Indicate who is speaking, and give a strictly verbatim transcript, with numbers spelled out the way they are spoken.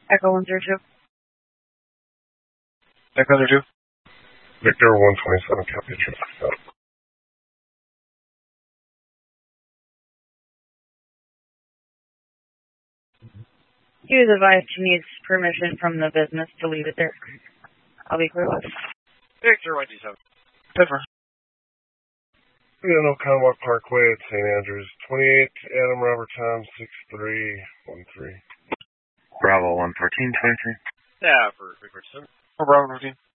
Speaker 1: Echo one zero two.
Speaker 2: Echo one zero two.
Speaker 3: Victor one twenty-seven, copy.
Speaker 1: He was advised he needs permission from the business to leave it there. I'll be clear with it.
Speaker 2: Victor one two seven. Pepper.
Speaker 3: Yeah, Oconomowoc Parkway at Saint Andrews. twenty-eight, Adam Robert Tom, six three one three.
Speaker 4: Bravo one fourteen twenty-three.
Speaker 2: Yeah, for Victor seven. For Bravo fourteen.